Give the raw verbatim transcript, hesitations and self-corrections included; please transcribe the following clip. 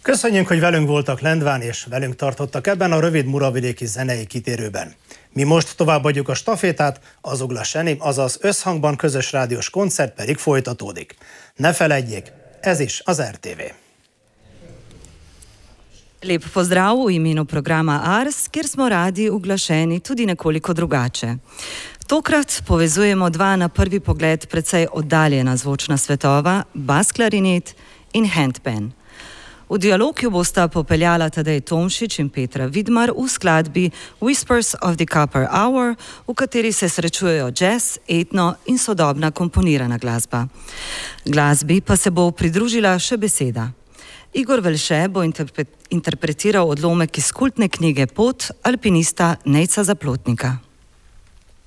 Köszönjük, hogy velünk voltak Lendván és velünk tartottak ebben a rövid muravidéki zenei kitérőben. Mi most továbbadjuk a stafétát, az Ugla Seni, azaz Összhangban közös rádiós koncert pedig folytatódik. Ne feledjék, ez is az er té vé. Lep pozdrav v imenu programa Ars, kjer smo radi uglašeni tudi nekoliko drugače. Tokrat povezujemo dva na prvi pogled precej oddaljena zvočna svetova, bas klarinet in handpan. V dialog jo bosta popeljala Tadej Tomšič in Petra Vidmar v skladbi Whispers of the Copper Hour, v kateri se srečujejo jazz, etno in sodobna komponirana glasba. Glasbi pa se bo pridružila še beseda. Igor Velše bo interpretiral odlomek iz kultne knjige Pot alpinista Nejca Zaplotnika.